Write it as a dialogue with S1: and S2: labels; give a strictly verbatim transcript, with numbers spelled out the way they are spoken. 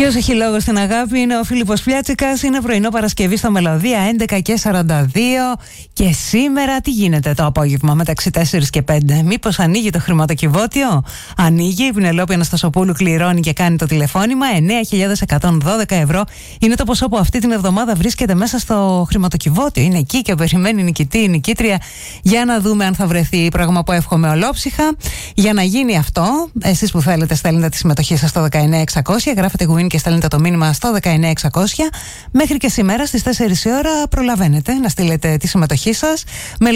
S1: Ποιος έχει λόγο στην αγάπη είναι ο Φίλιππος Πλιάτσικας. Είναι πρωινό Παρασκευή στο Μελωδία έντεκα και σαράντα δύο. Και σήμερα τι γίνεται το απόγευμα μεταξύ τέσσερα και πέντε? Μήπως ανοίγει το χρηματοκιβώτιο? Ανοίγει, η Πινελόπη Αναστασοπούλου κληρώνει και κάνει το τηλεφώνημα. εννέα χιλιάδες εκατόν δώδεκα ευρώ είναι το ποσό που αυτή την εβδομάδα βρίσκεται μέσα στο χρηματοκιβώτιο. Είναι εκεί και περιμένει νικητή ή νικήτρια. Για να δούμε αν θα βρεθεί, πράγμα που εύχομαι ολόψυχα. Για να γίνει αυτό, εσείς που θέλετε στέλνετε τη συμμετοχή σας στο δεκαεννέα εξακόσια, γράφετε win και στέλνετε το μήνυμα στο δεκαεννέα εξακόσια. Μέχρι και σήμερα στις τέσσερις η ώρα προλαβαίνετε να στείλετε τη συμμετοχή σας.